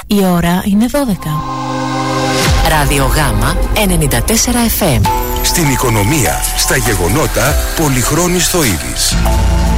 Η ώρα είναι 12. Ραδιογάμα 94 FM. Στην οικονομία, στα γεγονότα, Πολυχρόνης Θωίδης.